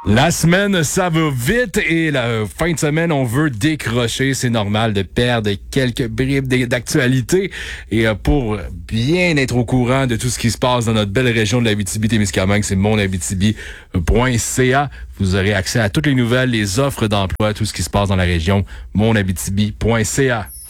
La semaine, ça va vite et la fin de semaine, on veut décrocher. C'est normal de perdre quelques bribes d'actualité. Et pour bien être au courant de tout ce qui se passe dans notre belle région de l'Abitibi-Témiscamingue, c'est monabitibi.ca. Vous aurez accès à toutes les nouvelles, les offres d'emploi, tout ce qui se passe dans la région, monabitibi.ca.